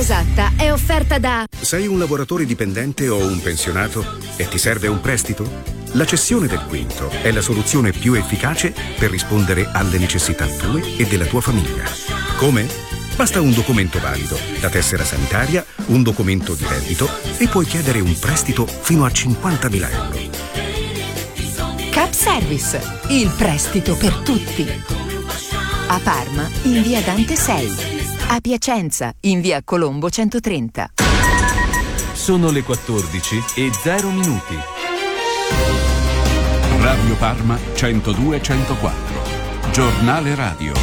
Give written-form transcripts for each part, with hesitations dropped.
Esatta è offerta da... Sei un lavoratore dipendente o un pensionato e ti serve un prestito? La cessione del quinto è la soluzione più efficace per rispondere alle necessità tue e della tua famiglia. Come? Basta un documento valido, la tessera sanitaria, un documento di reddito e puoi chiedere un prestito fino a 50.000 euro. Cap Service, il prestito per tutti. A Parma, in via Dante 6. A Piacenza, in via Colombo 130. Sono le 14:00. Radio Parma 102-104. Giornale radio.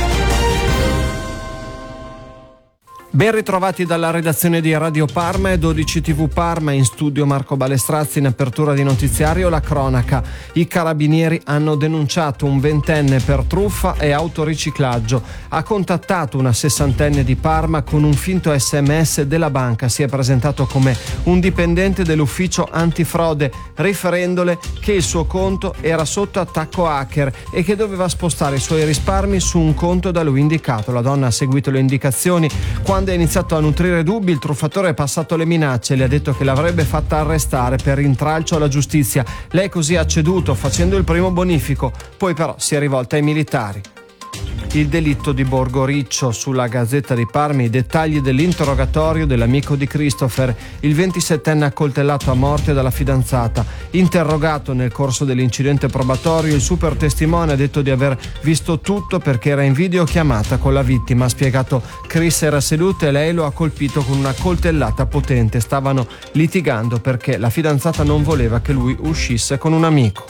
Ben ritrovati dalla redazione di Radio Parma e 12 TV Parma, in studio Marco Balestrazzi. In apertura di notiziario la cronaca. I carabinieri hanno denunciato un 20enne per truffa e autoriciclaggio. Ha contattato una 60enne di Parma con un finto SMS della banca. Si è presentato come un dipendente dell'ufficio antifrode, riferendole che il suo conto era sotto attacco hacker e che doveva spostare i suoi risparmi su un conto da lui indicato. La donna ha seguito le indicazioni. Quando ha iniziato a nutrire dubbi, il truffatore è passato le minacce e le ha detto che l'avrebbe fatta arrestare per intralcio alla giustizia. Lei così ha ceduto, facendo il primo bonifico, poi però si è rivolta ai militari. Il delitto di Borgo Riccio. Sulla Gazzetta di Parma i dettagli dell'interrogatorio dell'amico di Christopher, il 27enne accoltellato a morte dalla fidanzata. Interrogato nel corso dell'incidente probatorio, il super testimone ha detto di aver visto tutto perché era in videochiamata con la vittima. Ha spiegato: Chris era seduto e lei lo ha colpito con una coltellata potente. Stavano litigando perché la fidanzata non voleva che lui uscisse con un amico.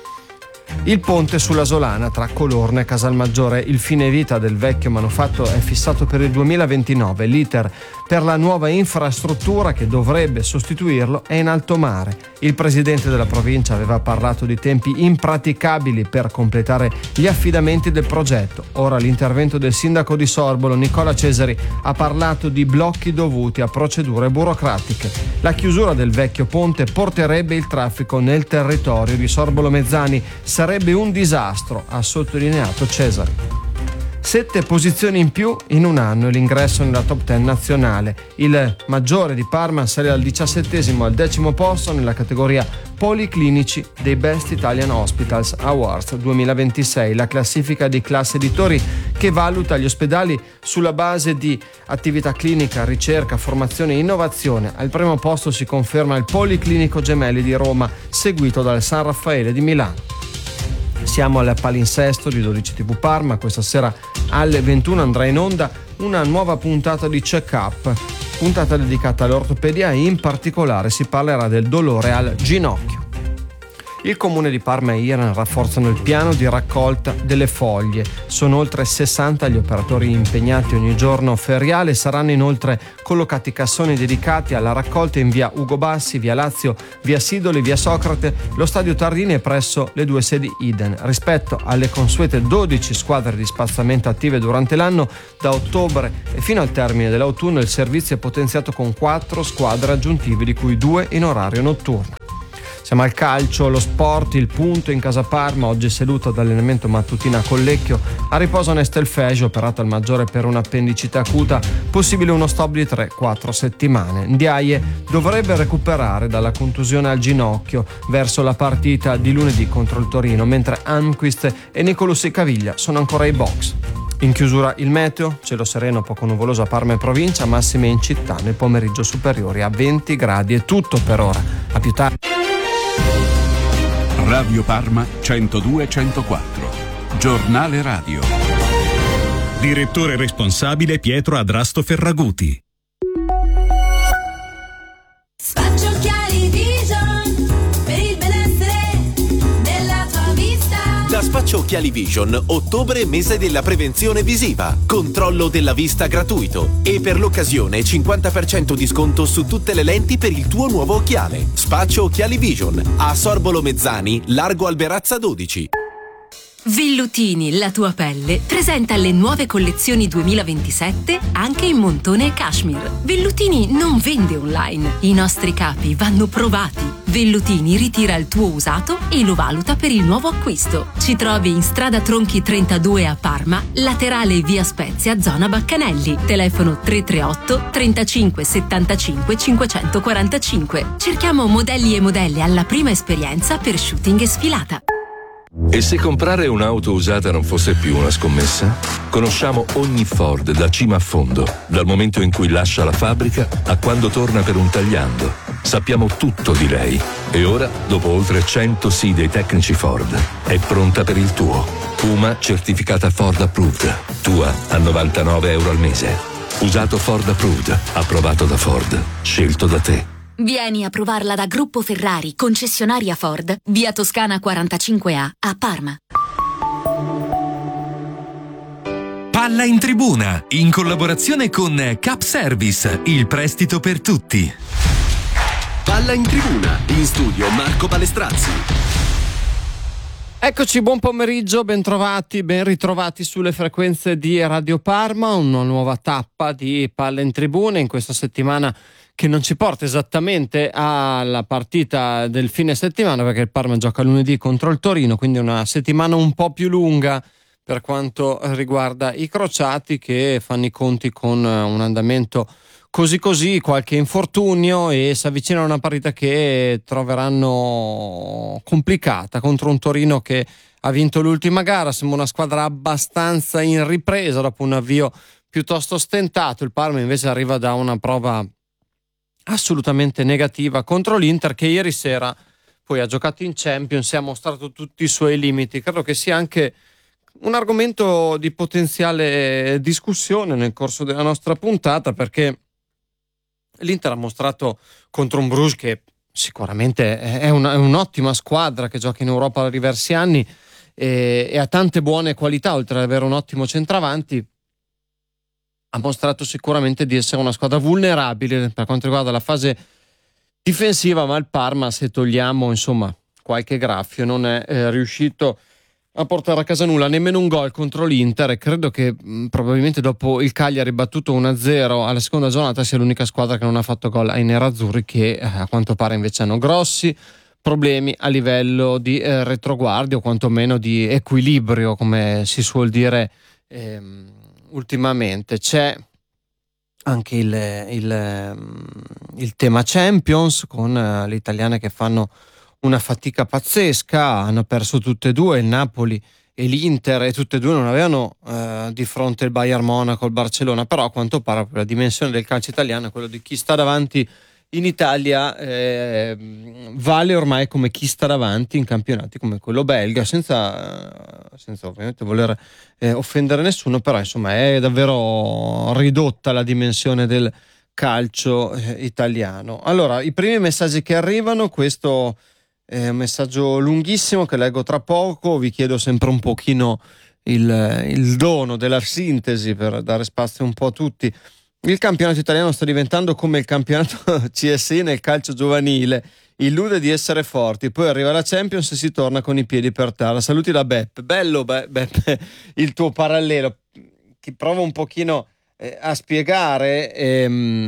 Il ponte sulla Solana tra Colorno e Casalmaggiore. Il fine vita del vecchio manufatto è fissato per il 2029. L'iter per la nuova infrastruttura che dovrebbe sostituirlo è in alto mare. Il presidente della provincia aveva parlato di tempi impraticabili per completare gli affidamenti del progetto. Ora l'intervento del sindaco di Sorbolo, Nicola Cesari, ha parlato di blocchi dovuti a procedure burocratiche. La chiusura del vecchio ponte porterebbe il traffico nel territorio di Sorbolo Mezzani. Sarebbe un disastro, ha sottolineato Cesari. 7 posizioni in più in un anno e l'ingresso nella top 10 nazionale. Il Maggiore di Parma sale dal 17° al 10° posto nella categoria Policlinici dei Best Italian Hospitals Awards 2026, la classifica di Class Editori che valuta gli ospedali sulla base di attività clinica, ricerca, formazione e innovazione. Al primo posto si conferma il Policlinico Gemelli di Roma, seguito dal San Raffaele di Milano. Siamo al palinsesto di 12 TV Parma. Questa sera alle 21 andrà in onda una nuova puntata di Check Up, puntata dedicata all'ortopedia e in particolare si parlerà del dolore al ginocchio. Il Comune di Parma e Iran rafforzano il piano di raccolta delle foglie. Sono oltre 60 gli operatori impegnati ogni giorno feriale. Saranno inoltre collocati cassoni dedicati alla raccolta in via Ugo Bassi, via Lazio, via Sidoli, via Socrate, lo stadio Tardini e presso le 2 sedi Iden. Rispetto alle consuete 12 squadre di spazzamento attive durante l'anno, da ottobre e fino al termine dell'autunno il servizio è potenziato con 4 squadre aggiuntive, di cui 2 in orario notturno. Siamo al calcio, lo sport, il Punto in casa Parma, oggi seduta d'allenamento mattutina a Collecchio, a riposo Nestelfege, operato al Maggiore per un'appendicite acuta, possibile uno stop di 3-4 settimane. Ndiaye dovrebbe recuperare dalla contusione al ginocchio verso la partita di lunedì contro il Torino, mentre Almqvist e Nicolussi Caviglia sono ancora ai box. In chiusura il meteo, cielo sereno poco nuvoloso a Parma e provincia, massime in città nel pomeriggio superiori a 20 gradi. È tutto per ora, a più tardi. Radio Parma 102-104. Giornale radio. Direttore responsabile Pietro Adrasto Ferraguti. Spaccio Occhiali Vision per il benessere della tua vista. Da Spaccio Occhiali Vision, ottobre mese della prevenzione visiva. Controllo della vista gratuito. E per l'occasione 50% di sconto su tutte le lenti per il tuo nuovo occhiale. Spaccio Occhiali Vision a Sorbolo Mezzani, largo Alberazza 12. Vellutini, la tua pelle, presenta le nuove collezioni 2027 anche in montone e cashmere. Vellutini non vende online. I nostri capi vanno provati. Vellutini ritira il tuo usato e lo valuta per il nuovo acquisto. Ci trovi in strada Tronchi 32 a Parma, laterale via Spezia, zona Baccanelli. Telefono 338 35 75 545. Cerchiamo modelli e modelle alla prima esperienza per shooting e sfilata. E se comprare un'auto usata non fosse più una scommessa? Conosciamo ogni Ford da cima a fondo, dal momento in cui lascia la fabbrica a quando torna per un tagliando. Sappiamo tutto di lei. E ora, dopo oltre 100 sì dei tecnici Ford, è pronta per il tuo. Puma certificata Ford Approved. Tua a €99 al mese. Usato Ford Approved, approvato da Ford, scelto da te. Vieni a provarla da Gruppo Ferrari, concessionaria Ford, via Toscana 45A a Parma. Palla in tribuna, in collaborazione con Cap Service, il prestito per tutti. Palla in tribuna, in studio Marco Balestrazzi. Eccoci, buon pomeriggio, ben ritrovati sulle frequenze di Radio Parma, una nuova tappa di Palla in tribuna in questa settimana che non ci porta esattamente alla partita del fine settimana, perché il Parma gioca lunedì contro il Torino, quindi una settimana un po' più lunga per quanto riguarda i crociati, che fanno i conti con un andamento così, qualche infortunio, e si avvicina a una partita che troveranno complicata contro un Torino che ha vinto l'ultima gara. Sembra una squadra abbastanza in ripresa dopo un avvio piuttosto stentato. Il Parma invece arriva da una prova assolutamente negativa contro l'Inter, che ieri sera poi ha giocato in Champions e ha mostrato tutti i suoi limiti. Credo che sia anche un argomento di potenziale discussione nel corso della nostra puntata, perché l'Inter ha mostrato contro un Bruges che sicuramente è un'ottima squadra, che gioca in Europa da diversi anni e ha tante buone qualità, oltre ad avere un ottimo centravanti. Ha mostrato sicuramente di essere una squadra vulnerabile per quanto riguarda la fase difensiva, ma il Parma, se togliamo qualche graffio, non è riuscito a portare a casa nulla, nemmeno un gol contro l'Inter, e credo che probabilmente dopo il Cagliari battuto 1-0 alla seconda giornata sia l'unica squadra che non ha fatto gol ai nerazzurri, che a quanto pare invece hanno grossi problemi a livello di retroguardia, o quantomeno di equilibrio, come si suol dire ultimamente. C'è anche il tema Champions, con le italiane che fanno una fatica pazzesca. Hanno perso tutte e due, il Napoli e l'Inter, e tutte e due non avevano di fronte il Bayern Monaco, il Barcellona, però a quanto pare la dimensione del calcio italiano è quello di chi sta davanti in Italia, vale ormai come chi sta davanti in campionati come quello belga, senza ovviamente voler offendere nessuno, però è davvero ridotta la dimensione del calcio italiano. Allora, i primi messaggi che arrivano, questo è un messaggio lunghissimo che leggo tra poco. Vi chiedo sempre un pochino il dono della sintesi per dare spazio un po' a tutti. Il campionato italiano sta diventando come il campionato CSI nel calcio giovanile, illude di essere forti, poi arriva la Champions e si torna con i piedi per terra. Saluti da Beppe. Bello Beppe il tuo parallelo, che prova un pochino a spiegare. È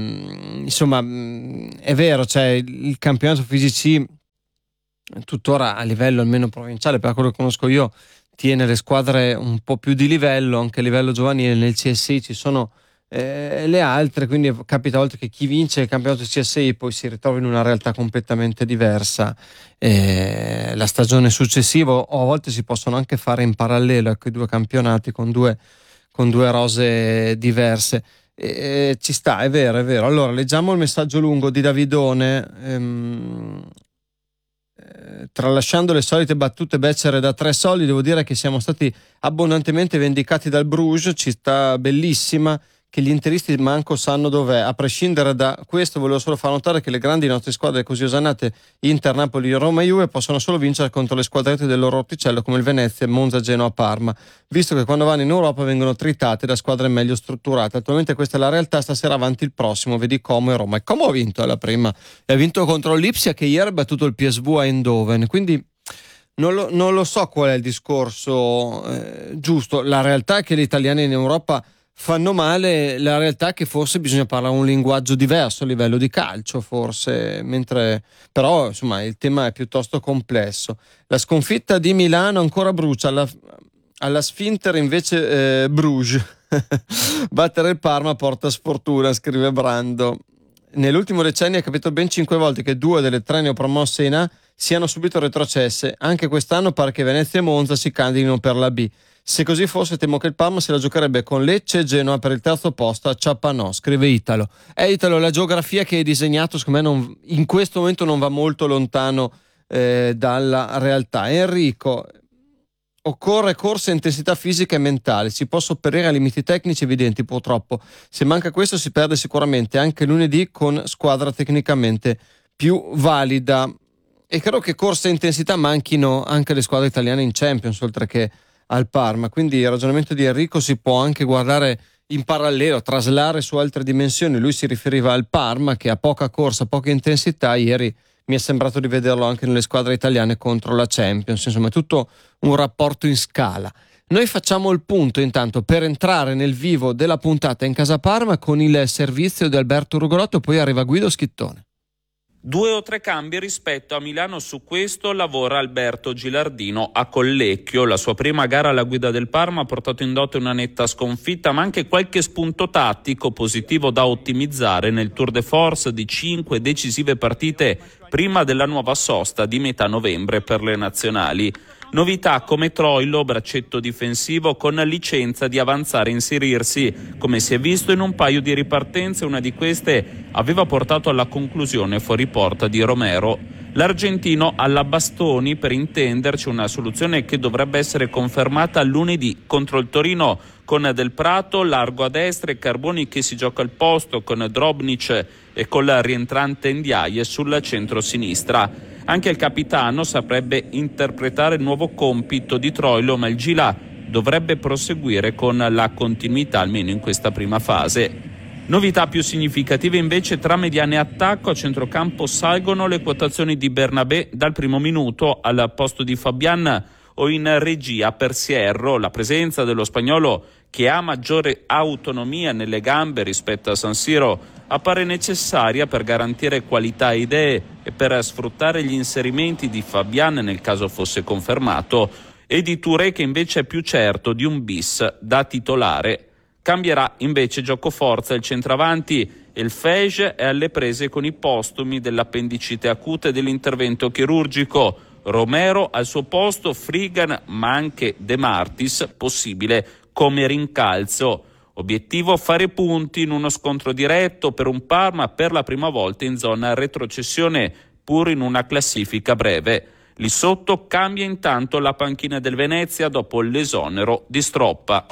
vero, cioè il campionato FIGC tuttora a livello almeno provinciale, per quello che conosco io, tiene le squadre un po' più di livello, anche a livello giovanile. Nel CSI ci sono le altre, quindi capita a volte che chi vince il campionato CSI poi si ritrova in una realtà completamente diversa la stagione successiva, o a volte si possono anche fare in parallelo i due campionati con due rose diverse. Ci sta, è vero. Allora, leggiamo il messaggio lungo di Davidone. Tralasciando le solite battute becere da 3 soldi, devo dire che siamo stati abbondantemente vendicati dal Bruges. Ci sta bellissima, che gli interisti manco sanno dov'è. A prescindere da questo, volevo solo far notare che le grandi nostre squadre così osannate, Inter, Napoli, Roma e Juve, possono solo vincere contro le squadrette del loro orticello come il Venezia, Monza, Genoa, Parma, visto che quando vanno in Europa vengono tritate da squadre meglio strutturate. Attualmente questa è la realtà, stasera avanti il prossimo, vedi Como e Roma. E Como ha vinto alla prima, e ha vinto contro l'Ipsia, che ieri ha battuto il PSV a Eindhoven, quindi non lo so qual è il discorso giusto. La realtà è che gli italiani in Europa fanno male, la realtà è che forse bisogna parlare un linguaggio diverso a livello di calcio, forse, però insomma il tema è piuttosto complesso. La sconfitta di Milano ancora brucia, alla Sfinter invece Bruges. Battere il Parma porta sfortuna, scrive Brando. Nell'ultimo decennio è capitato ben 5 volte che 2 delle 3 neopromosse in A siano subito retrocesse. Anche quest'anno pare che Venezia e Monza si candidino per la B. Se così fosse, temo che il Parma se la giocherebbe con Lecce e Genoa per il terzo posto a Ciapanò, scrive Italo. Italo, la geografia che hai disegnato secondo me in questo momento non va molto lontano dalla realtà. Enrico, occorre corsa, intensità fisica e mentale, si può sopperire a limiti tecnici evidenti purtroppo. Se manca questo si perde sicuramente anche lunedì con squadra tecnicamente più valida. E credo che corsa e intensità manchino anche le squadre italiane in Champions oltre che al Parma, quindi il ragionamento di Enrico si può anche guardare in parallelo, traslare su altre dimensioni. Lui si riferiva al Parma che ha poca corsa, poca intensità. Ieri mi è sembrato di vederlo anche nelle squadre italiane contro la Champions. Insomma, è tutto un rapporto in scala. Noi facciamo il punto intanto per entrare nel vivo della puntata in Casa Parma con il servizio di Alberto Rugolotto, poi arriva Guido Schittone. 2 o 3 cambi rispetto a Milano, su questo lavora Alberto Gilardino a Collecchio. La sua prima gara alla guida del Parma ha portato in dote una netta sconfitta, ma anche qualche spunto tattico positivo da ottimizzare nel tour de force di 5 decisive partite prima della nuova sosta di metà novembre per le nazionali. Novità come Troilo, braccetto difensivo con licenza di avanzare e inserirsi, come si è visto in un paio di ripartenze. Una di queste aveva portato alla conclusione fuori porta di Romero. L'argentino alla Bastoni, per intenderci, una soluzione che dovrebbe essere confermata lunedì contro il Torino, con Del Prato largo a destra e Carboni che si gioca il posto con Drobnic e con la rientrante Ndiaye sulla centro-sinistra. Anche il capitano saprebbe interpretare il nuovo compito di Troilo, ma il Gila dovrebbe proseguire con la continuità almeno in questa prima fase. Novità più significative invece tra mediane e attacco. A centrocampo salgono le quotazioni di Bernabé dal primo minuto al posto di Fabian o in regia per Sierro. La presenza dello spagnolo, che ha maggiore autonomia nelle gambe rispetto a San Siro, appare necessaria per garantire qualità e idee e per sfruttare gli inserimenti di Fabian nel caso fosse confermato, e di Touré, che invece è più certo di un bis da titolare. Cambierà invece giocoforza il centravanti. Il Fege è alle prese con i postumi dell'appendicite acuta e dell'intervento chirurgico. Romero al suo posto, Frigan ma anche De Martis possibile come rincalzo. Obiettivo fare punti in uno scontro diretto per un Parma per la prima volta in zona retrocessione, pur in una classifica breve. Lì sotto cambia intanto la panchina del Venezia dopo l'esonero di Stroppa.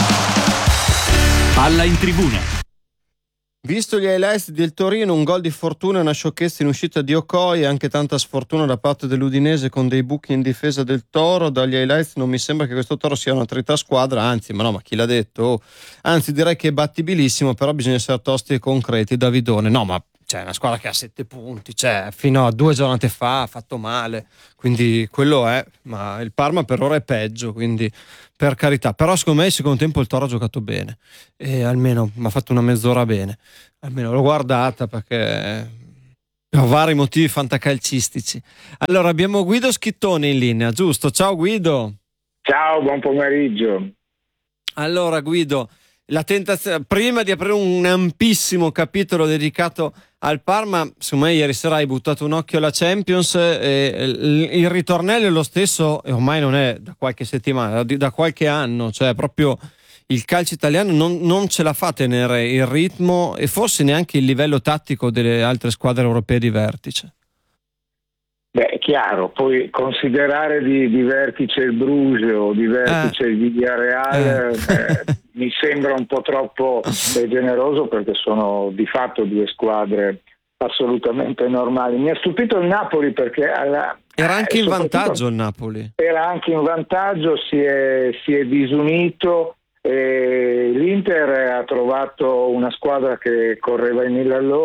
Palla in tribuna. Visto gli highlights del Torino, un gol di fortuna e una sciocchezza in uscita di Okoi, anche tanta sfortuna da parte dell'Udinese con dei buchi in difesa del Toro. Dagli highlights non mi sembra che questo Toro sia una trita squadra, anzi, ma chi l'ha detto? Anzi, direi che è battibilissimo, però bisogna essere tosti e concreti. Davidone, no, ma c'è una squadra che ha 7 punti, fino a 2 giornate fa ha fatto male, quindi quello è, ma il Parma per ora è peggio, quindi per carità. Però secondo me il secondo tempo il Toro ha giocato bene, e almeno mi ha fatto una mezz'ora bene, almeno l'ho guardata perché per vari motivi fantacalcistici. Allora abbiamo Guido Schittone in linea, giusto? Ciao Guido. Ciao, buon pomeriggio. Allora Guido, la tentazione, prima di aprire un ampissimo capitolo dedicato al Parma, secondo me ieri sera hai buttato un occhio alla Champions, il ritornello è lo stesso e ormai non è da qualche settimana, da qualche anno, cioè proprio il calcio italiano non ce la fa a tenere il ritmo e forse neanche il livello tattico delle altre squadre europee di vertice. Beh, è chiaro, poi considerare di vertice il Bruges o di vertice il Villarreal mi sembra un po' troppo generoso, perché sono di fatto 2 squadre assolutamente normali. Mi ha stupito il Napoli perché era anche in vantaggio il Napoli. Era anche in vantaggio, si è disunito. L'Inter ha trovato una squadra che correva in 1000 all'ora.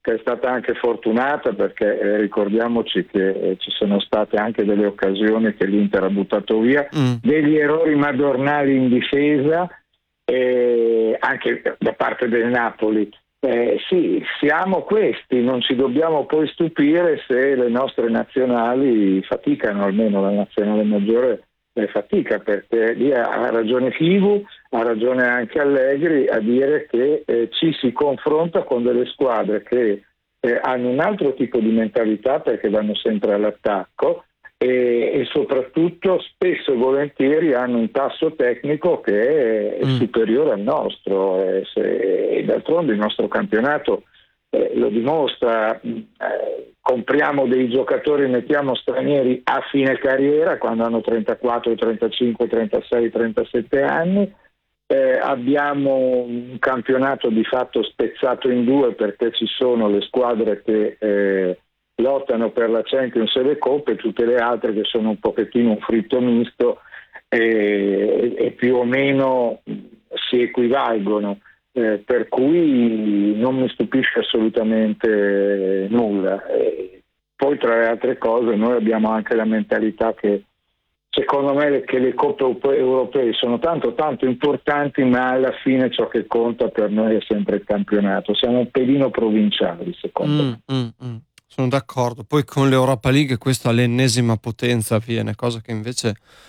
che è stata anche fortunata, perché ricordiamoci che ci sono state anche delle occasioni che l'Inter ha buttato via, degli errori madornali in difesa, anche da parte del Napoli. Sì, siamo questi, non ci dobbiamo poi stupire se le nostre nazionali faticano, almeno la nazionale maggiore fatica, perché lì ha ragione Chivu, ha ragione anche Allegri a dire che ci si confronta con delle squadre che hanno un altro tipo di mentalità, perché vanno sempre all'attacco e soprattutto spesso e volentieri hanno un tasso tecnico che è superiore al nostro, e d'altronde il nostro campionato lo dimostra. Compriamo dei giocatori, mettiamo stranieri a fine carriera, quando hanno 34, 35, 36, 37 anni. Abbiamo un campionato di fatto spezzato in due, perché ci sono le squadre che lottano per la Champions e le Coppe, e tutte le altre che sono un pochettino un fritto misto e più o meno si equivalgono. Per cui non mi stupisce assolutamente nulla. Poi, tra le altre cose, noi abbiamo anche la mentalità che, secondo me, che le coppe europee sono tanto importanti, ma alla fine ciò che conta per noi è sempre il campionato. Siamo un pelino provinciali, secondo me. Sono d'accordo. Poi con l'Europa League questo all'ennesima potenza viene, cosa che invece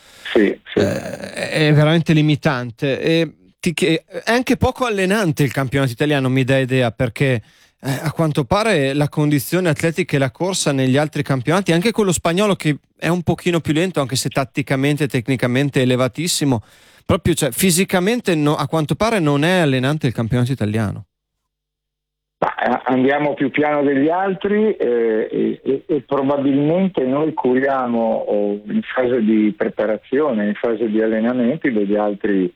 è veramente limitante. È anche poco allenante il campionato italiano, mi dà idea, perché a quanto pare la condizione atletica e la corsa negli altri campionati, anche quello spagnolo che è un pochino più lento, anche se tatticamente e tecnicamente elevatissimo, proprio fisicamente a quanto pare non è allenante il campionato italiano. Andiamo più piano degli altri e probabilmente noi curiamo in fase di preparazione, in fase di allenamenti degli altri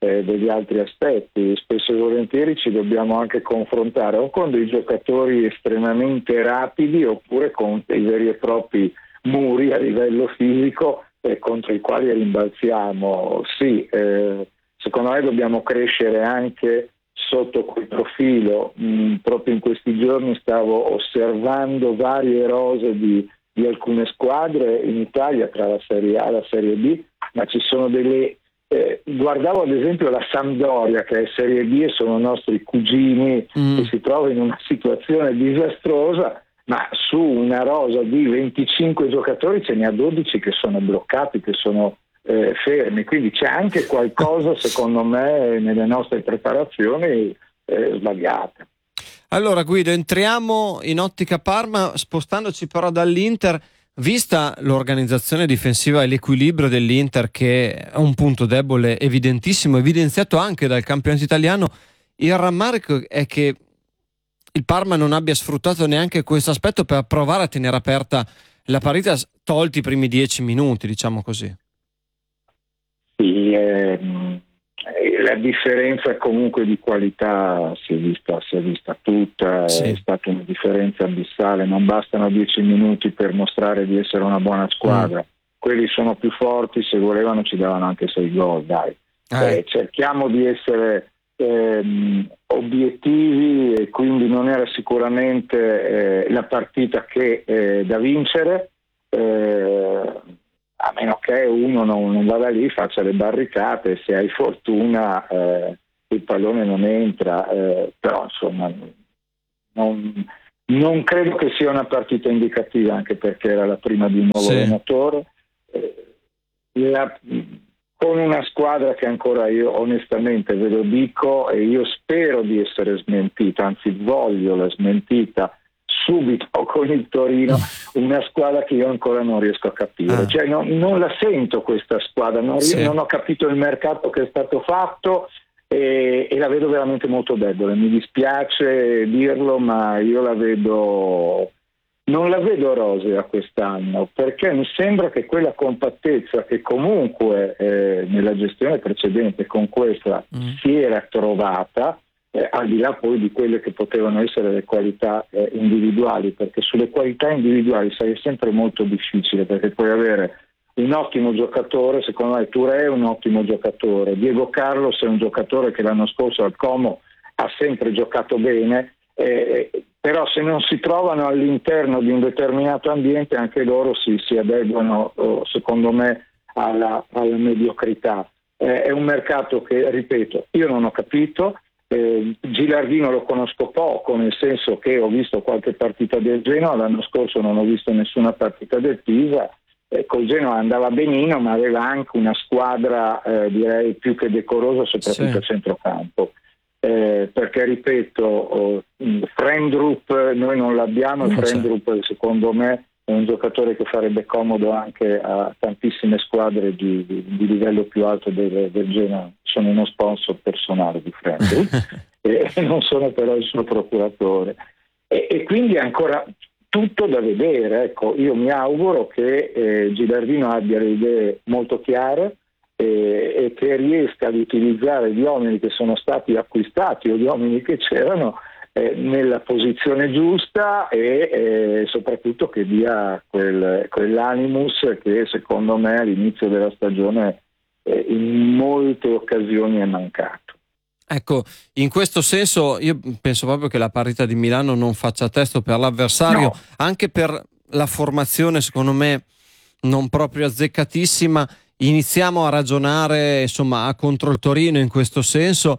aspetti. Spesso e volentieri ci dobbiamo anche confrontare o con dei giocatori estremamente rapidi, oppure con dei veri e propri muri a livello fisico contro i quali rimbalziamo. Sì, secondo me dobbiamo crescere anche sotto quel profilo. Proprio in questi giorni stavo osservando varie rose di alcune squadre in Italia, tra la Serie A e la Serie B, ma ci sono delle guardavo ad esempio la Sampdoria, che è Serie B e sono nostri cugini, che si trova in una situazione disastrosa, ma su una rosa di 25 giocatori ce ne ha 12 che sono bloccati, che sono fermi, quindi c'è anche qualcosa secondo me nelle nostre preparazioni sbagliate. Allora Guido, entriamo in ottica Parma, spostandoci però dall'Inter. Vista l'organizzazione difensiva e l'equilibrio dell'Inter, che è un punto debole evidentissimo, evidenziato anche dal campionato italiano, il rammarico è che il Parma non abbia sfruttato neanche questo aspetto per provare a tenere aperta la partita, tolti i primi 10 minuti, diciamo così. Sì, la differenza comunque di qualità si è vista tutta, sì. È stata una differenza abissale, non bastano 10 minuti per mostrare di essere una buona squadra. Quelli sono più forti, se volevano ci davano anche 6 gol, dai. Cerchiamo di essere obiettivi, e quindi non era sicuramente la partita che da vincere, a meno che uno non vada lì, faccia le barricate, se hai fortuna il pallone non entra, però insomma non credo che sia una partita indicativa, anche perché era la prima di un nuovo allenatore, con una squadra che ancora io onestamente ve lo dico, e io spero di essere smentita, anzi voglio la smentita subito con il Torino, una squadra che io ancora non riesco a capire, cioè non la sento questa squadra, non ho capito il mercato che è stato fatto e la vedo veramente molto debole, mi dispiace dirlo, ma io non la vedo rosea quest'anno, perché mi sembra che quella compattezza che comunque nella gestione precedente con questa si era trovata, al di là poi di quelle che potevano essere le qualità individuali, perché sulle qualità individuali sai, è sempre molto difficile, perché puoi avere un ottimo giocatore, secondo me Touré è un ottimo giocatore, Diego Carlos è un giocatore che l'anno scorso al Como ha sempre giocato bene, però se non si trovano all'interno di un determinato ambiente anche loro si adeguano, secondo me, alla mediocrità. È un mercato che, ripeto, io non ho capito. Gilardino lo conosco poco, nel senso che ho visto qualche partita del Genoa, l'anno scorso non ho visto nessuna partita del Pisa. Col Genoa andava benino, ma aveva anche una squadra direi più che decorosa, soprattutto a centrocampo. Perché ripeto, Frendrup noi non l'abbiamo, e Frendrup secondo me è un giocatore che farebbe comodo anche a tantissime squadre di livello più alto del Genoa. Sono uno sponsor personale di Frendrup e non sono però il suo procuratore, e quindi ancora tutto da vedere. Ecco, io mi auguro che Gilardino abbia le idee molto chiare e che riesca ad utilizzare gli uomini che sono stati acquistati o gli uomini che c'erano nella posizione giusta, e soprattutto che dia quell'animus che secondo me all'inizio della stagione in molte occasioni è mancato. Ecco, in questo senso io penso proprio che la partita di Milano non faccia testo per l'avversario, anche per la formazione secondo me non proprio azzeccatissima. Iniziamo a ragionare insomma contro il Torino in questo senso,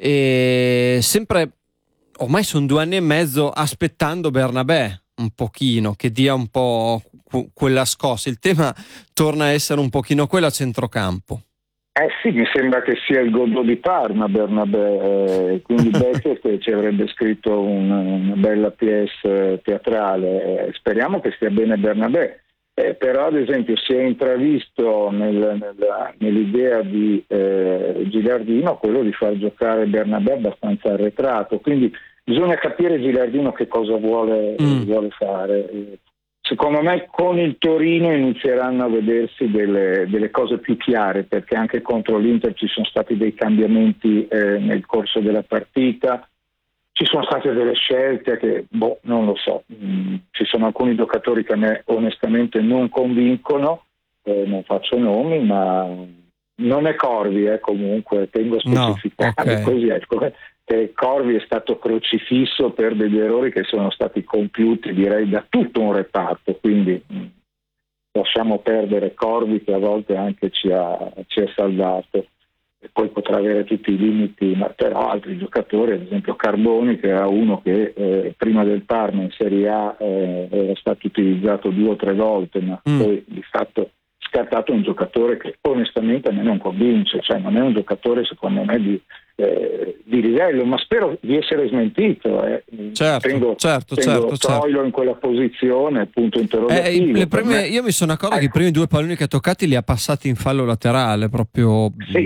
e sempre ormai sono 2 anni e mezzo aspettando Bernabé un pochino che dia un po' quella scossa. Il tema torna a essere un pochino quello a centrocampo. Sì, mi sembra che sia il Godot di Parma Bernabé, quindi Beckett ci avrebbe scritto una bella pièce teatrale. Speriamo che stia bene Bernabé, però ad esempio si è intravisto nell'idea di Gilardino quello di far giocare Bernabé abbastanza arretrato, quindi bisogna capire Gilardino che cosa vuole fare. Secondo me con il Torino inizieranno a vedersi delle cose più chiare, perché anche contro l'Inter ci sono stati dei cambiamenti nel corso della partita, ci sono state delle scelte che, non lo so, ci sono alcuni giocatori che a me onestamente non convincono, non faccio nomi, ma non è Corvi, comunque tengo a specificare, così ecco. Corvi è stato crocifisso per degli errori che sono stati compiuti direi da tutto un reparto, quindi lasciamo perdere Corvi che a volte anche ci ha salvato, e poi potrà avere tutti i limiti, ma però altri giocatori, ad esempio Carboni, che era uno che prima del Parma in Serie A era stato utilizzato 2 o 3 volte, ma poi di fatto scartato, un giocatore che onestamente a me non convince, cioè non è un giocatore secondo me di livello, ma spero di essere smentito. Tengo Troilo in quella posizione, punto interrogativo. Io mi sono accorto che i primi 2 palloni che ha toccati li ha passati in fallo laterale, proprio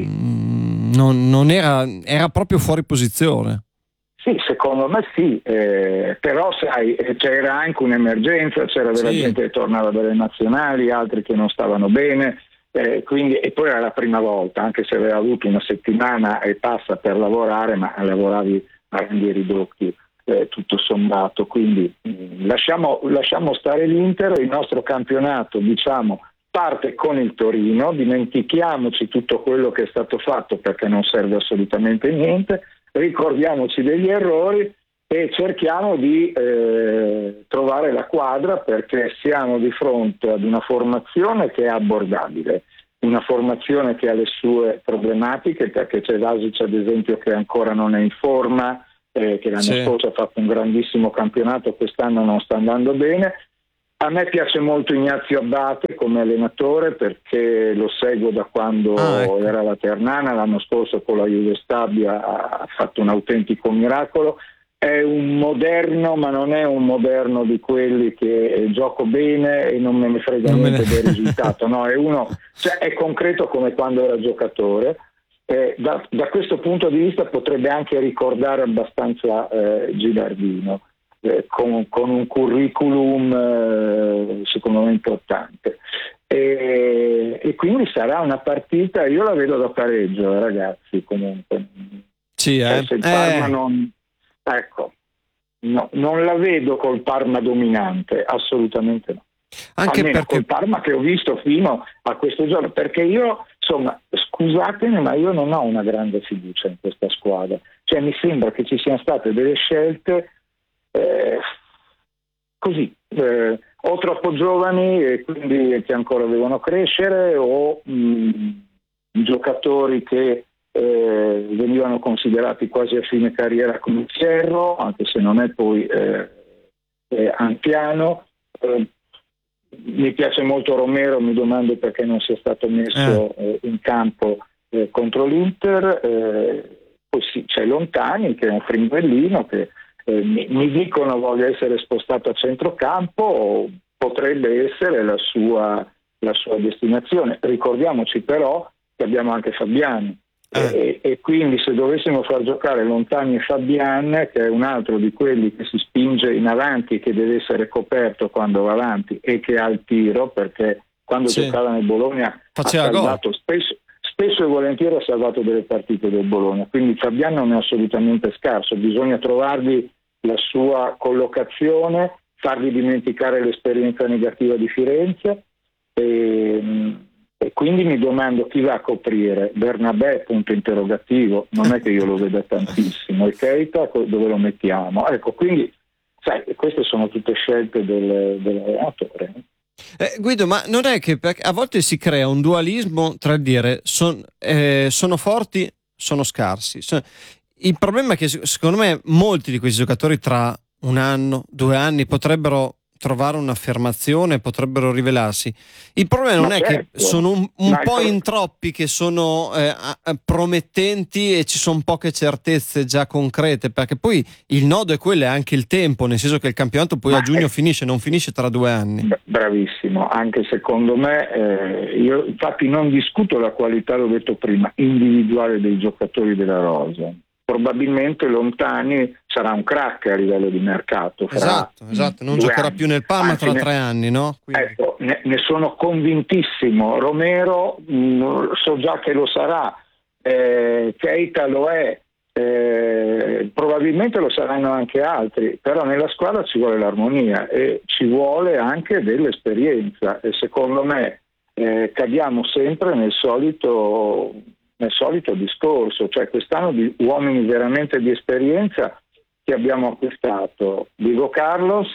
non era proprio fuori posizione. Sì, secondo me sì, però sai, c'era anche un'emergenza, c'era della gente che tornava dalle nazionali, altri che non stavano bene, quindi, e poi era la prima volta, anche se aveva avuto una settimana e passa per lavorare, ma lavoravi a rendi ridotti tutto sommato, quindi lasciamo stare l'Inter. Il nostro campionato parte con il Torino, dimentichiamoci tutto quello che è stato fatto perché non serve assolutamente niente, ricordiamoci degli errori e cerchiamo di trovare la quadra, perché siamo di fronte ad una formazione che è abbordabile, una formazione che ha le sue problematiche, perché c'è Vasic ad esempio che ancora non è in forma, che l'anno scorso ha fatto un grandissimo campionato, quest'anno non sta andando bene. A me piace molto Ignazio Abate come allenatore, perché lo seguo da quando era la Ternana, l'anno scorso con la Juve Stabia ha fatto un autentico miracolo. È un moderno, ma non è un moderno di quelli che gioco bene e non me ne frega niente del risultato, no, è uno, cioè è concreto come quando era giocatore. Da questo punto di vista potrebbe anche ricordare abbastanza Gilardino. Con un curriculum secondo me importante, e quindi sarà una partita, io la vedo da pareggio, ragazzi, comunque se il Parma non la vedo col Parma dominante, assolutamente no, anche almeno perché col Parma che ho visto fino a questo giorno, perché io insomma, scusatemi, ma io non ho una grande fiducia in questa squadra, cioè mi sembra che ci siano state delle scelte così, o troppo giovani e quindi che ancora devono crescere, o giocatori che venivano considerati quasi a fine carriera come Fierro, anche se non è poi anziano. Mi piace molto Romero, mi domando perché non sia stato messo in campo contro l'Inter. Poi sì, c'è Lontani che è un frimbellino che mi dicono voglia essere spostato a centrocampo, potrebbe essere la sua destinazione. Ricordiamoci però che abbiamo anche Fabiani. E quindi se dovessimo far giocare Lontani e Fabian, che è un altro di quelli che si spinge in avanti e che deve essere coperto quando va avanti e che ha il tiro, perché quando giocava nel Bologna faceva ha salvato spesso e volentieri ha salvato delle partite del Bologna, quindi Fabian non è assolutamente scarso, bisogna trovargli la sua collocazione, fargli dimenticare l'esperienza negativa di Firenze e quindi mi domando chi va a coprire. Bernabé, punto interrogativo, non è che io lo veda tantissimo, e Keita dove lo mettiamo? Ecco, quindi sai, queste sono tutte scelte dell'allenatore. Guido, ma non è che a volte si crea un dualismo tra il dire sono forti, sono scarsi? Il problema è che secondo me molti di questi giocatori tra 1 anno, 2 anni potrebbero trovare un'affermazione, potrebbero rivelarsi. Il problema non è che sono un po' in troppi che sono promettenti e ci sono poche certezze già concrete, perché poi il nodo è quello, è anche il tempo, nel senso che il campionato poi a giugno finisce, non finisce tra 2 anni. Bravissimo, anche secondo me, io infatti non discuto la qualità, l'ho detto prima, individuale dei giocatori della rosa. Probabilmente Lontani sarà un crack a livello di mercato. Esatto, non giocherà più nel Parma tra 3 anni, no? Ecco, ne sono convintissimo. Romero so già che lo sarà, Keita lo è, probabilmente lo saranno anche altri, però nella squadra ci vuole l'armonia e ci vuole anche dell'esperienza, e secondo me cadiamo sempre nel solito discorso, cioè quest'anno di uomini veramente di esperienza che abbiamo acquistato. Diego Carlos,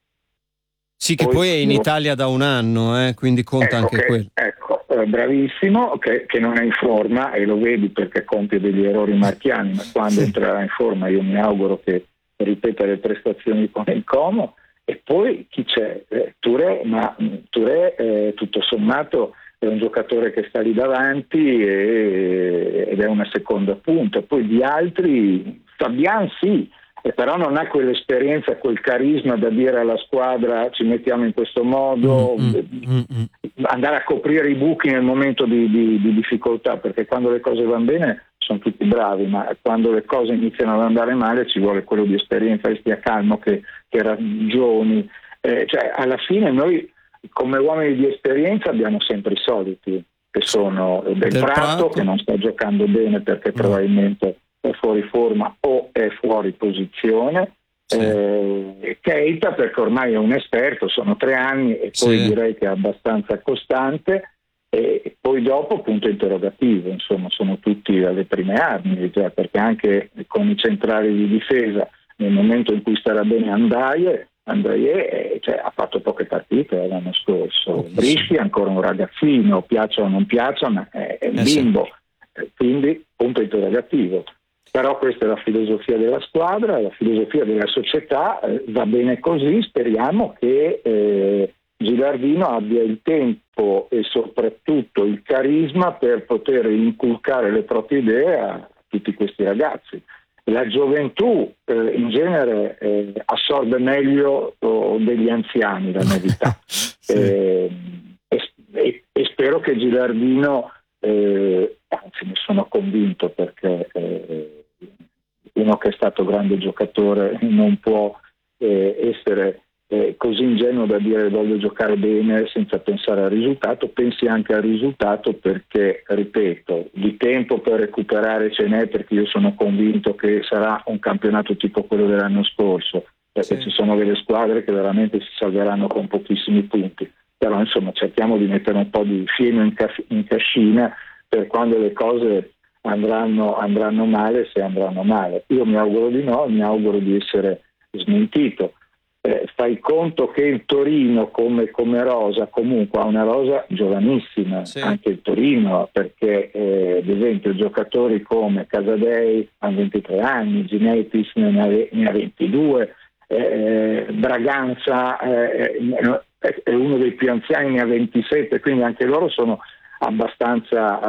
sì, che poi è in Italia da 1 anno, quindi conta anche quello. Ecco, bravissimo, che non è in forma, e lo vedi perché compie degli errori marchiani, ma quando entrerà in forma io mi auguro che ripeta le prestazioni con il Como. E poi chi c'è? Touré, ma Touré tutto sommato è un giocatore che sta lì davanti ed è una seconda punta. Poi di altri, Fabian sì, però non ha quell'esperienza, quel carisma da dire alla squadra ci mettiamo in questo modo, andare a coprire i buchi nel momento di difficoltà, perché quando le cose vanno bene sono tutti bravi, ma quando le cose iniziano ad andare male ci vuole quello di esperienza, e stia calmo, che ragioni. Cioè alla fine noi come uomini di esperienza abbiamo sempre i soliti, che sono Del Prato, che non sta giocando bene perché probabilmente è fuori forma o è fuori posizione, Keita perché ormai è un esperto, sono 3 anni e poi direi che è abbastanza costante, e poi dopo punto interrogativo, insomma sono tutti alle prime armi, cioè, perché anche con i centrali di difesa nel momento in cui starà bene Andaie ha fatto poche partite l'anno scorso. Brischi è ancora un ragazzino, piaccia o non piaccia, ma è un bimbo, quindi punto interrogativo. Però questa è la filosofia della squadra, la filosofia della società, va bene così. Speriamo che Gilardino abbia il tempo e soprattutto il carisma per poter inculcare le proprie idee a tutti questi ragazzi. La gioventù in genere assorbe meglio degli anziani la novità. E spero che Gilardino, anzi ne sono convinto, perché uno che è stato grande giocatore non può essere così ingenuo da dire voglio giocare bene senza pensare al risultato. Pensi anche al risultato, perché ripeto, di tempo per recuperare ce n'è, perché io sono convinto che sarà un campionato tipo quello dell'anno scorso, perché ci sono delle squadre che veramente si salveranno con pochissimi punti, però insomma cerchiamo di mettere un po' di fieno in cascina per quando le cose andranno male, se andranno male. Io mi auguro di no, mi auguro di essere smentito. fai conto che il Torino come rosa comunque ha una rosa giovanissima, anche il Torino, perché ad esempio giocatori come Casadei hanno 23 anni, Gineitis ne ha 22, Braganza è uno dei più anziani, ne ha 27, quindi anche loro sono abbastanza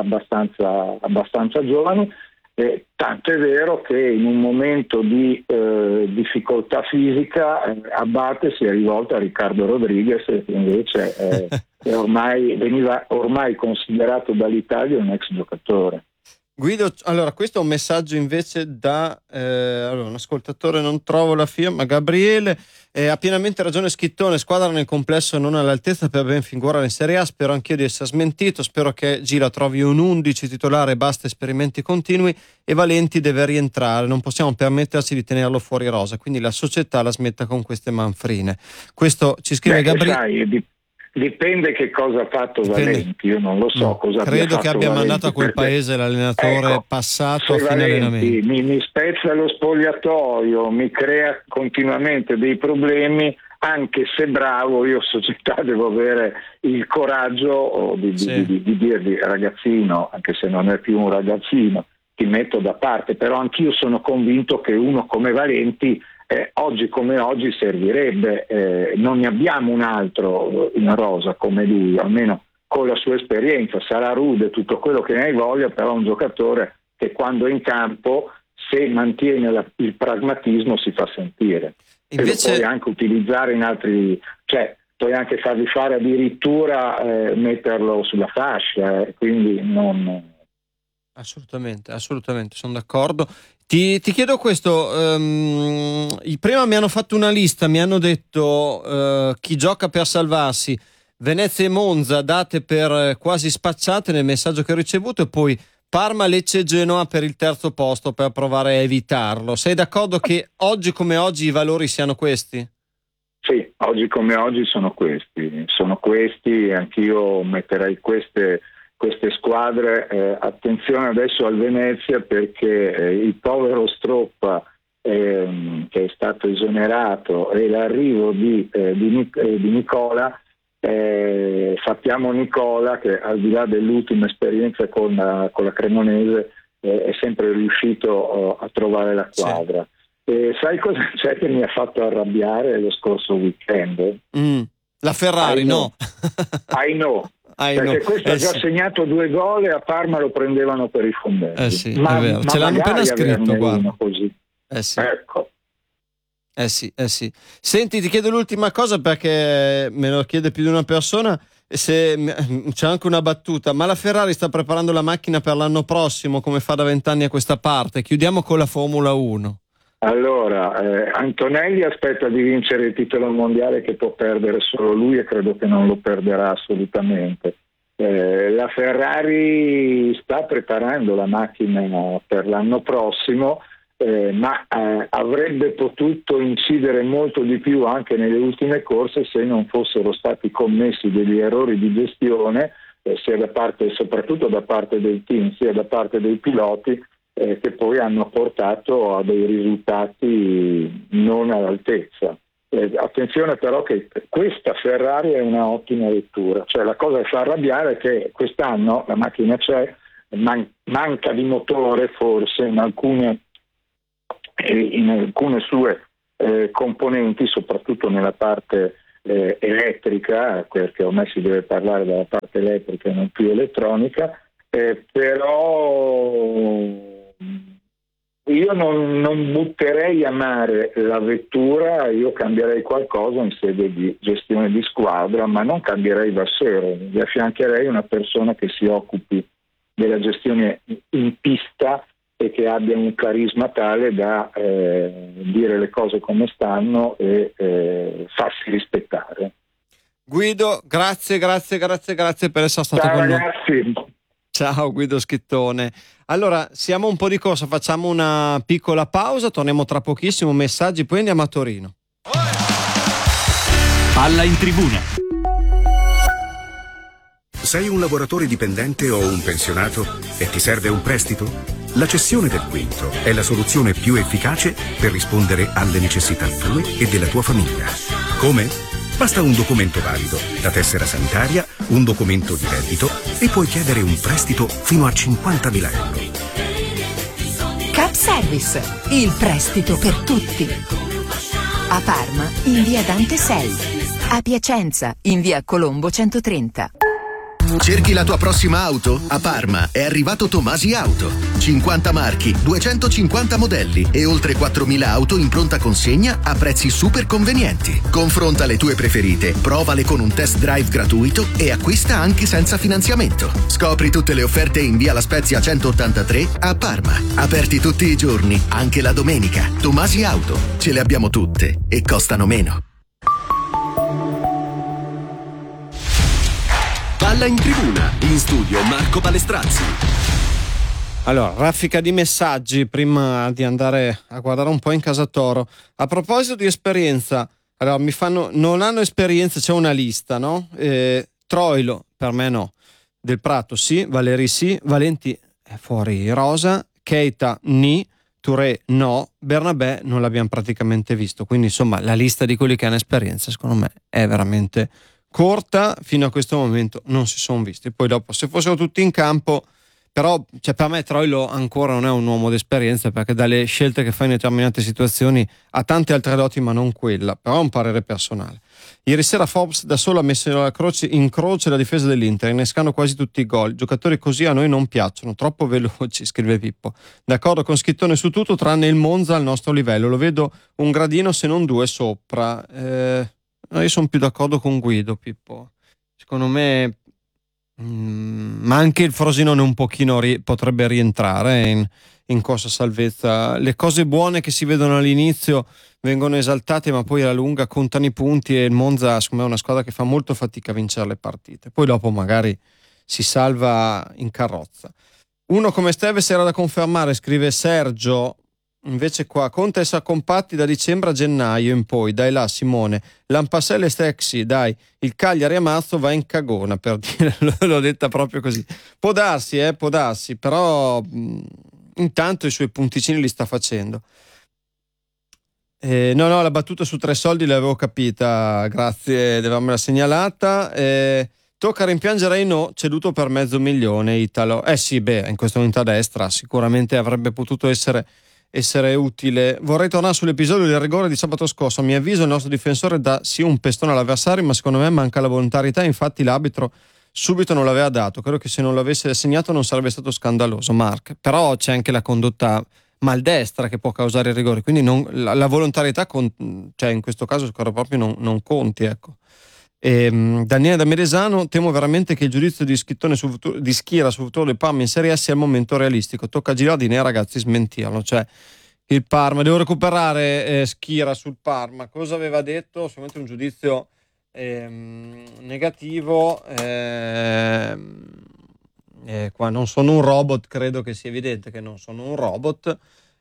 giovani. Tanto è vero che in un momento di difficoltà fisica Abate si è rivolto a Riccardo Rodriguez, che invece veniva ormai considerato dall'Italia un ex giocatore. Guido, allora questo è un messaggio invece da un ascoltatore, non trovo la firma, Gabriele. Ha pienamente ragione Schittone, squadra nel complesso non all'altezza per ben figurare in Serie A, spero anch'io di essere smentito, spero che Gila trovi un 11 titolare, basta esperimenti continui, e Valenti deve rientrare, non possiamo permetterci di tenerlo fuori rosa, quindi la società la smetta con queste manfrine. Questo ci scrive Gabriele. Dipende che cosa ha fatto Valenti, io non lo so cosa credo che abbia Valenti, mandato a quel paese l'allenatore passato a fine allenamento. Mi spezza lo spogliatoio, mi crea continuamente dei problemi, anche se bravo, io società devo avere il coraggio di dirgli ragazzino, anche se non è più un ragazzino, ti metto da parte, però anch'io sono convinto che uno come Valenti oggi come oggi servirebbe, non ne abbiamo un altro in rosa come lui, almeno con la sua esperienza, sarà rude tutto quello che ne hai voglia, però un giocatore che quando è in campo, se mantiene il pragmatismo, si fa sentire. Invece... E lo puoi anche utilizzare in altri, cioè puoi anche fargli fare addirittura metterlo sulla fascia, quindi non... Assolutamente, sono d'accordo. Ti chiedo questo, prima mi hanno fatto una lista, mi hanno detto chi gioca per salvarsi, Venezia e Monza date per quasi spacciate nel messaggio che ho ricevuto, e poi Parma, Lecce e Genoa per il terzo posto per provare a evitarlo. Sei d'accordo che oggi come oggi i valori siano questi? Sì, oggi come oggi sono questi, anch'io metterei queste squadre. Attenzione adesso al Venezia, perché il povero Stroppa che è stato esonerato e l'arrivo di Nicola, sappiamo Nicola che al di là dell'ultima esperienza con la Cremonese è sempre riuscito a trovare la quadra. Sai cosa c'è che mi ha fatto arrabbiare lo scorso weekend? La Ferrari, no? I know. Perché questo ha già segnato 2 gol e a Parma lo prendevano per i fondelli. Sì, è vero. Ce l'hanno appena scritto, guarda. Così. Sì. Ecco. Sì. Senti, ti chiedo l'ultima cosa, perché me lo chiede più di una persona, se c'è anche una battuta, ma la Ferrari sta preparando la macchina per l'anno prossimo, come fa da 20 anni a questa parte? Chiudiamo con la Formula 1. Allora, Antonelli aspetta di vincere il titolo mondiale, che può perdere solo lui, e credo che non lo perderà assolutamente. La Ferrari sta preparando la macchina per l'anno prossimo, ma avrebbe potuto incidere molto di più anche nelle ultime corse se non fossero stati commessi degli errori di gestione, soprattutto da parte del team, sia da parte dei piloti, che poi hanno portato a dei risultati non all'altezza. Attenzione però che questa Ferrari è una ottima lettura, cioè la cosa che fa arrabbiare è che quest'anno la macchina c'è, manca di motore forse in alcune sue componenti, soprattutto nella parte elettrica, perché ormai si deve parlare della parte elettrica e non più elettronica, però io non butterei a mare la vettura, io cambierei qualcosa in sede di gestione di squadra, ma non cambierei Vassero, gli affiancherei una persona che si occupi della gestione in pista e che abbia un carisma tale da dire le cose come stanno e farsi rispettare. Guido, grazie per essere stato con noi. Ragazzi. Ciao Guido Schittone. Allora, siamo un po' di corsa, facciamo una piccola pausa, torniamo tra pochissimo, messaggi, poi andiamo a Torino. Palla in tribuna. Sei un lavoratore dipendente o un pensionato e ti serve un prestito? La cessione del quinto è la soluzione più efficace per rispondere alle necessità tue e della tua famiglia. Come? Basta un documento valido, la tessera sanitaria, un documento di reddito e puoi chiedere un prestito fino a 50.000 euro. Cap Service, il prestito per tutti. A Parma, in via Dante 6. A Piacenza, in via Colombo 130. Cerchi la tua prossima auto? A Parma è arrivato Tomasi Auto. 50 marchi, 250 modelli e oltre 4.000 auto in pronta consegna a prezzi super convenienti. Confronta le tue preferite, provale con un test drive gratuito e acquista anche senza finanziamento. Scopri tutte le offerte in via La Spezia 183 a Parma. Aperti tutti i giorni, anche la domenica. Tomasi Auto. Ce le abbiamo tutte e costano meno. Palla in tribuna, in studio Marco Balestrazzi. Allora, raffica di messaggi prima di andare a guardare un po' in casa Toro. A proposito di esperienza, allora non hanno esperienza, c'è una lista, no? Troilo, per me no. Del Prato sì, Valeri sì, Valenti è fuori rosa, Keita ni, Touré no, Bernabé non l'abbiamo praticamente visto. Quindi insomma la lista di quelli che hanno esperienza secondo me è veramente corta, fino a questo momento non si sono visti. Poi dopo se fossero tutti in campo, però per me Troilo ancora non è un uomo d'esperienza, perché dalle scelte che fa in determinate situazioni ha tante altre doti ma non quella, però è un parere personale. Ieri sera Forbes da solo ha messo in croce la difesa dell'Inter, innescando quasi tutti i gol. Giocatori così a noi non piacciono, troppo veloci, scrive Pippo. D'accordo con Schittone su tutto tranne il Monza al nostro livello, lo vedo un gradino se non due sopra. Io sono più d'accordo con Guido, Pippo. Secondo me, ma anche il Frosinone un pochino potrebbe rientrare in corsa salvezza. Le cose buone che si vedono all'inizio vengono esaltate, ma poi alla lunga contano i punti, e il Monza, secondo me, è una squadra che fa molto fatica a vincere le partite. Poi dopo magari si salva in carrozza. Uno come Steves era da confermare, scrive Sergio. Invece qua Conte sa compatti da dicembre a gennaio in poi, dai là Simone, Lampasselle e Sexy, dai, il Cagliari a marzo va in cagona, per dire, l'ho detta proprio così. Può darsi, però intanto i suoi punticini li sta facendo. No, la battuta su 3 soldi l'avevo capita, grazie di avermela segnalata. Tocca rimpiangere no, ceduto per $500,000 Italo. Sì, in questo momento a destra sicuramente avrebbe potuto essere utile. Vorrei tornare sull'episodio del rigore di sabato scorso. A mio avviso il nostro difensore dà sì un pestone all'avversario, ma secondo me manca la volontarietà, infatti l'arbitro subito non l'aveva dato. Credo che se non l'avesse segnato non sarebbe stato scandaloso, Mark. Però c'è anche la condotta maldestra che può causare il rigore, quindi la volontarietà cioè in questo caso proprio non conti, ecco. Daniele da Medesano, temo veramente che il giudizio di Schittone di Schira sul futuro del Parma in Serie A sia al momento realistico. Tocca a Girardini e ragazzi smentirlo. Cioè il Parma, devo recuperare Schira sul Parma, cosa aveva detto? Solamente un giudizio negativo. Qua non sono un robot, credo che sia evidente che non sono un robot.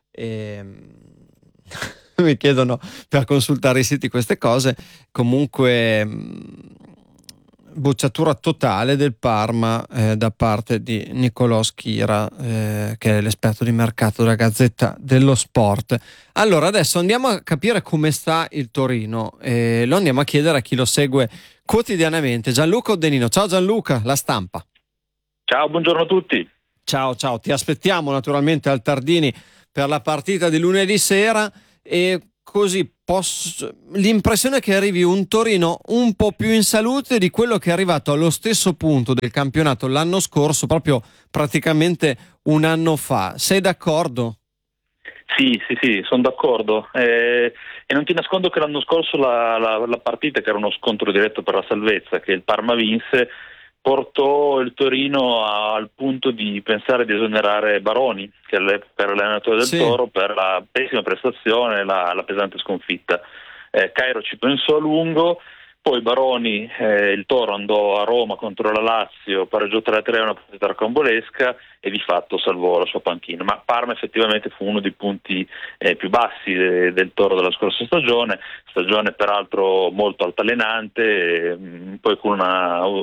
Mi chiedono per consultare i siti queste cose. Comunque bocciatura totale del Parma da parte di Niccolò Schira, che è l'esperto di mercato della Gazzetta dello Sport. Allora adesso andiamo a capire come sta il Torino, lo andiamo a chiedere a chi lo segue quotidianamente. Gianluca Oddenino. Ciao Gianluca, La Stampa. Ciao, buongiorno a tutti. Ciao, ti aspettiamo naturalmente al Tardini per la partita di lunedì sera. E così l'impressione è che arrivi un Torino un po' più in salute di quello che è arrivato allo stesso punto del campionato l'anno scorso, proprio praticamente un anno fa. Sei d'accordo? Sì, sono d'accordo. E non ti nascondo che l'anno scorso la partita, che era uno scontro diretto per la salvezza, che il Parma vinse, portò il Torino al punto di pensare di esonerare Baroni, che è l'allenatore del Toro, per la pessima prestazione, la pesante sconfitta. Cairo ci pensò a lungo, poi Baroni, il Toro andò a Roma contro la Lazio, pareggiò 3-3, una partita rocambolesca, e di fatto salvò la sua panchina. Ma Parma effettivamente fu uno dei punti più bassi del Toro della scorsa stagione peraltro molto altalenante, poi con un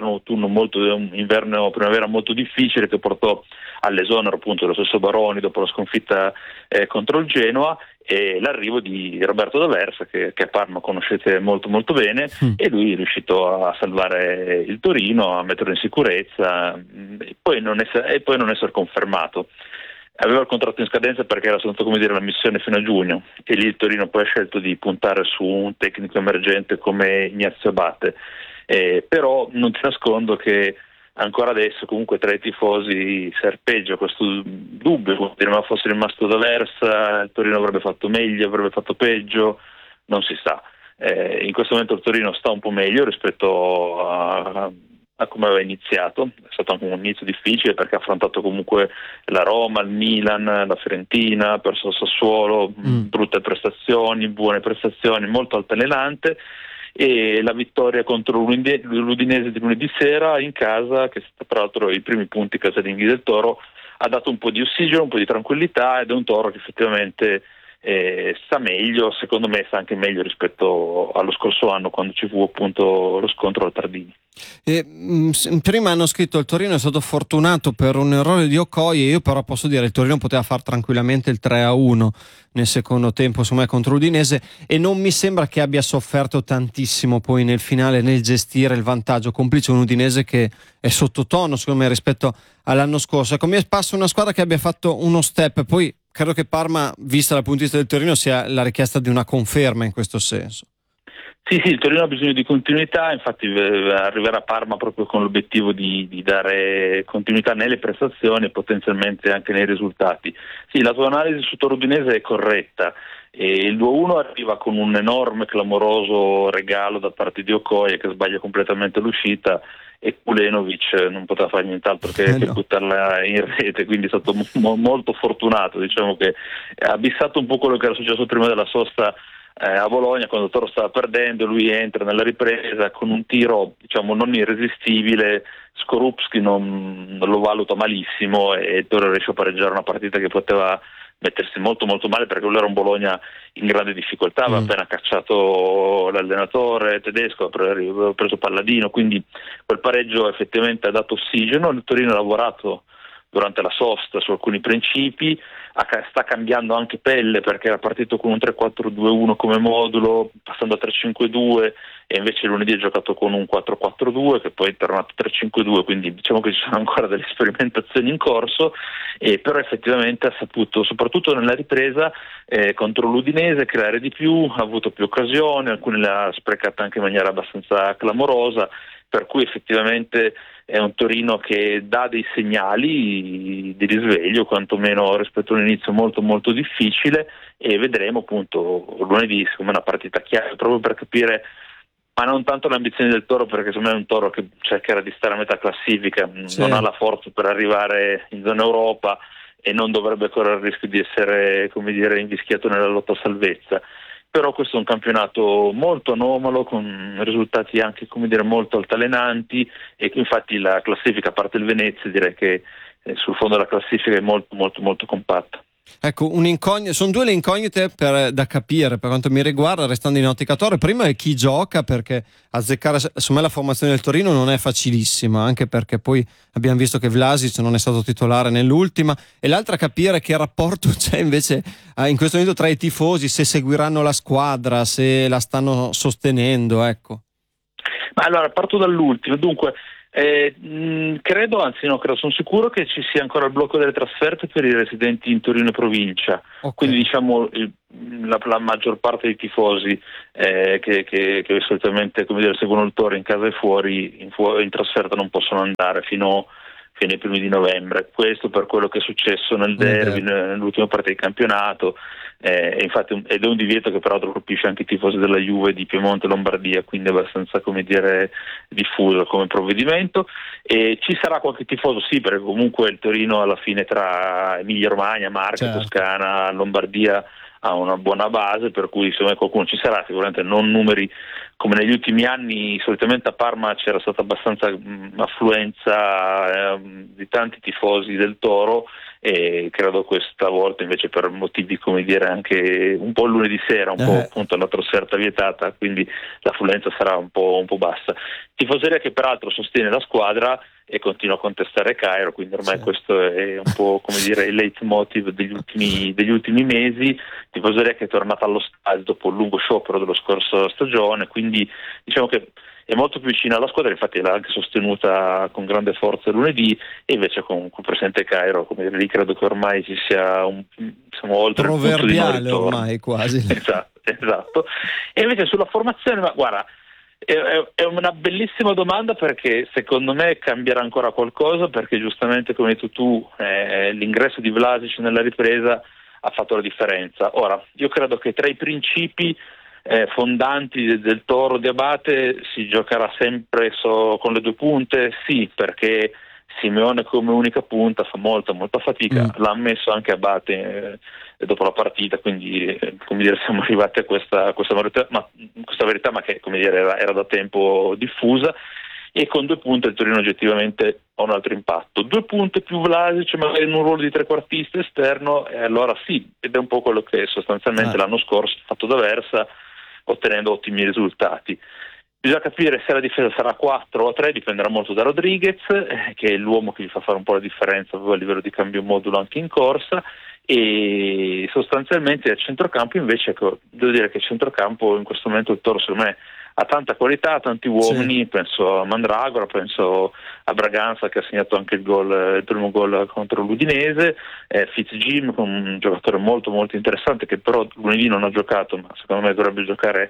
inverno-primavera molto difficile che portò all'esonero appunto dello stesso Baroni dopo la sconfitta contro il Genoa, e l'arrivo di Roberto D'Aversa che a Parma conoscete molto molto bene, e lui è riuscito a salvare il Torino, a metterlo in sicurezza e poi non essere confermato. Aveva il contratto in scadenza perché era stato la missione fino a giugno, e lì il Torino poi ha scelto di puntare su un tecnico emergente come Ignazio Abate, però non ti nascondo che ancora adesso comunque tra i tifosi serpeggia questo dubbio, ma fosse rimasto D'Aversa il Torino avrebbe fatto meglio, avrebbe fatto peggio, non si sa. In questo momento il Torino sta un po' meglio rispetto a come aveva iniziato. È stato anche un inizio difficile perché ha affrontato comunque la Roma, il Milan, la Fiorentina, ha perso il Sassuolo, brutte prestazioni, buone prestazioni, molto altalenante, e la vittoria contro l'Udinese di lunedì sera in casa, che è stata tra l'altro i primi punti casalinghi del Toro, ha dato un po' di ossigeno, un po' di tranquillità, ed è un Toro che effettivamente sta meglio, secondo me sta anche meglio rispetto allo scorso anno quando ci fu appunto lo scontro al Tardini. Prima hanno scritto il Torino è stato fortunato per un errore di Okoye, io però posso dire il Torino poteva far tranquillamente il 3-1 nel secondo tempo insomma contro l'Udinese, e non mi sembra che abbia sofferto tantissimo poi nel finale nel gestire il vantaggio, complice un Udinese che è sottotono secondo me rispetto all'anno scorso. Ecco, mi è passa una squadra che abbia fatto uno step, poi credo che Parma, vista dal punto di vista del Torino, sia la richiesta di una conferma in questo senso. Sì, il Torino ha bisogno di continuità, infatti arriverà a Parma proprio con l'obiettivo di dare continuità nelle prestazioni e potenzialmente anche nei risultati. Sì, la tua analisi su Toro Udinese è corretta. E il 2-1 arriva con un enorme, clamoroso regalo da parte di Okoye che sbaglia completamente l'uscita, e Kulenovic non poteva fare nient'altro che buttarla in rete, quindi è stato molto fortunato, diciamo che ha bissato un po' quello che era successo prima della sosta a Bologna, quando Toro stava perdendo, lui entra nella ripresa con un tiro diciamo non irresistibile, Skorupski non lo valuta malissimo e Toro riesce a pareggiare una partita che poteva mettersi molto molto male, perché quello era un Bologna in grande difficoltà, aveva appena cacciato l'allenatore tedesco, aveva preso Palladino, quindi quel pareggio effettivamente ha dato ossigeno. Il Torino ha lavorato durante la sosta su alcuni principi, sta cambiando anche pelle perché era partito con un 3-4-2-1 come modulo, passando a 3-5-2, e invece lunedì ha giocato con un 4-4-2 che poi è tornato 3-5-2, quindi diciamo che ci sono ancora delle sperimentazioni in corso, però effettivamente ha saputo, soprattutto nella ripresa contro l'Udinese, creare di più, ha avuto più occasioni, alcune le ha sprecate anche in maniera abbastanza clamorosa, per cui effettivamente è un Torino che dà dei segnali di risveglio, quantomeno rispetto a un inizio molto molto difficile, e vedremo appunto lunedì come una partita chiave proprio per capire, ma non tanto le ambizioni del Toro, perché secondo me è un Toro che cercherà di stare a metà classifica, non ha la forza per arrivare in zona Europa e non dovrebbe correre il rischio di essere, come dire, invischiato nella lotta a salvezza. Però questo è un campionato molto anomalo, con risultati anche, come dire, molto altalenanti, e infatti la classifica, a parte il Venezia, direi che sul fondo della classifica è molto molto molto compatta. Ecco, sono due le incognite da capire per quanto mi riguarda, restando in ottica Toro. Prima è chi gioca, perché azzeccare secondo me la formazione del Torino non è facilissima, anche perché poi abbiamo visto che Vlasic non è stato titolare nell'ultima, e l'altra capire che rapporto c'è invece in questo momento tra i tifosi, se seguiranno la squadra, se la stanno sostenendo, ecco. Ma allora parto dall'ultimo, dunque credo, sono sicuro che ci sia ancora il blocco delle trasferte per i residenti in Torino e provincia, quindi diciamo la maggior parte dei tifosi che solitamente, come dire, seguono il Toro in casa e fuori, in trasferta non possono andare fino ai primi di novembre. Questo per quello che è successo nel derby, nell'ultima parte del campionato, infatti ed è un divieto che peraltro colpisce anche i tifosi della Juve di Piemonte e Lombardia, quindi è abbastanza, come dire, diffuso come provvedimento. E ci sarà qualche tifoso, sì, perché comunque il Torino alla fine tra Emilia Romagna, Marche, Toscana, Lombardia ha una buona base, per cui secondo me qualcuno ci sarà, sicuramente non numeri come negli ultimi anni. Solitamente a Parma c'era stata abbastanza affluenza di tanti tifosi del Toro, e credo questa volta invece, per motivi come dire anche un po' lunedì sera, un po' appunto la trasferta vietata, quindi l'affluenza sarà un po' bassa. Tifoseria che peraltro sostiene la squadra e continua a contestare Cairo, quindi ormai questo è un po' come dire il leitmotiv degli ultimi mesi. Tifoseria che è tornata allo stadio dopo un lungo sciopero dello scorso stagione, quindi diciamo che è molto più vicina alla squadra, infatti l'ha anche sostenuta con grande forza lunedì, e invece con il presidente Cairo, come dire, lì credo che ormai ci sia siamo oltre il punto di non ritorno. Ormai quasi. Esatto. E invece sulla formazione, ma guarda, è una bellissima domanda, perché secondo me cambierà ancora qualcosa, perché giustamente come hai detto tu, l'ingresso di Vlasic nella ripresa ha fatto la differenza. Ora, io credo che tra i principi fondanti del Toro di Abate si giocherà sempre con le due punte, sì, perché Simeone come unica punta fa molta fatica, l'ha ammesso anche Abate dopo la partita, quindi come dire, siamo arrivati a questa verità, ma che come dire era da tempo diffusa, e con due punte il Torino oggettivamente ha un altro impatto. Due punte più Vlasic magari in un ruolo di trequartista esterno, e allora sì, ed è un po' quello che sostanzialmente l'anno scorso ha fatto D'Aversa, ottenendo ottimi risultati. Bisogna capire se la difesa sarà 4 o 3, dipenderà molto da Rodriguez, che è l'uomo che gli fa fare un po' la differenza a livello di cambio modulo anche in corsa, e sostanzialmente a centrocampo invece, devo dire che a centrocampo in questo momento il Toro secondo me ha tanta qualità, tanti uomini, penso a Mandragora, penso a Braganza che ha segnato anche il primo gol contro l'Udinese, Fitzjim, un giocatore molto interessante che però lunedì non ha giocato, ma secondo me dovrebbe giocare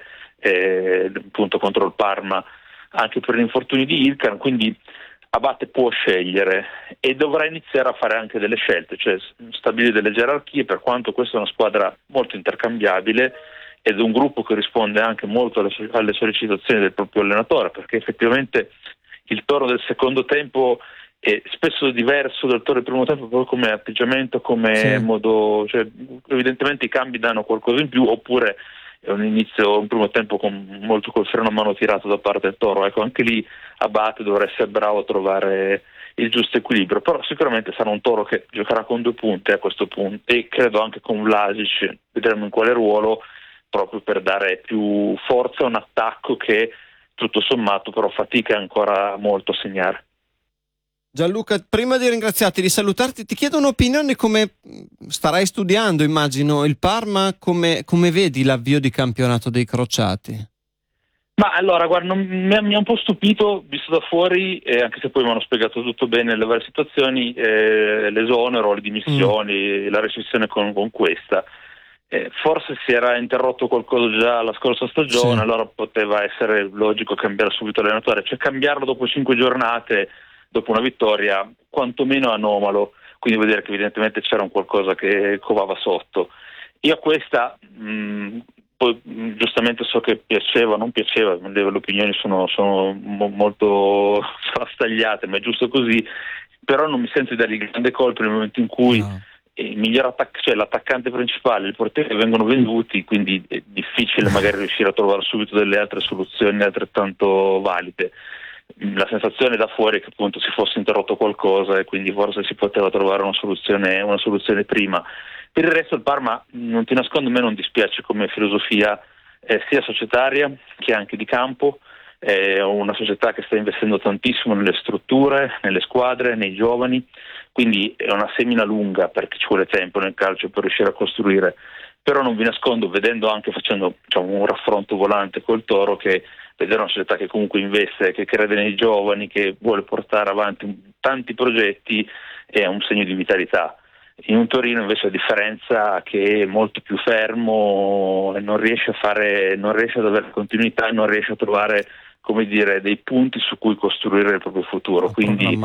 appunto contro il Parma anche per gli infortuni di Ilkan, quindi Abate può scegliere e dovrà iniziare a fare anche delle scelte, cioè stabilire delle gerarchie, per quanto questa è una squadra molto intercambiabile ed un gruppo che risponde anche molto alle sollecitazioni del proprio allenatore, perché effettivamente il Toro del secondo tempo è spesso diverso dal Toro del primo tempo, proprio come atteggiamento, come modo, cioè evidentemente i cambi danno qualcosa in più, oppure è un primo tempo molto col freno a mano tirato da parte del Toro. Ecco, anche lì Abate dovrà essere bravo a trovare il giusto equilibrio, però sicuramente sarà un Toro che giocherà con due punte a questo punto, e credo anche con Vlasic, vedremo in quale ruolo, proprio per dare più forza a un attacco che tutto sommato però fatica ancora molto a segnare. Gianluca, prima di ringraziarti, di salutarti, ti chiedo un'opinione. Come starai studiando, immagino, il Parma, come vedi l'avvio di campionato dei Crociati? Ma allora, guarda, mi ha un po' stupito, visto da fuori, anche se poi mi hanno spiegato tutto bene le varie situazioni, l'esonero, le dimissioni, la recessione con questa. Forse si era interrotto qualcosa già la scorsa stagione, allora poteva essere logico cambiare subito allenatore, cioè cambiarlo dopo 5 giornate, dopo una vittoria, quantomeno anomalo, quindi vuol dire che evidentemente c'era un qualcosa che covava sotto. Io a questa, poi giustamente so che piaceva o non piaceva, le opinioni sono molto frastagliate, ma è giusto così, però non mi sento di dargli grande colpa nel momento in cui il miglior cioè l'attaccante principale e il portiere vengono venduti, quindi è difficile magari riuscire a trovare subito delle altre soluzioni altrettanto valide. La sensazione da fuori è che appunto si fosse interrotto qualcosa e quindi forse si poteva trovare una soluzione prima. Per il resto il Parma, non ti nascondo, a me non dispiace come filosofia sia societaria che anche di campo. È una società che sta investendo tantissimo nelle strutture, nelle squadre, nei giovani, quindi è una semina lunga, perché ci vuole tempo nel calcio per riuscire a costruire. Però non vi nascondo, vedendo anche, facendo un raffronto volante col Toro, che vedere una società che comunque investe, che crede nei giovani, che vuole portare avanti tanti progetti, è un segno di vitalità. In un Torino invece la differenza che è molto più fermo e non riesce ad avere continuità, non riesce a trovare, come dire, dei punti su cui costruire il proprio futuro. Quindi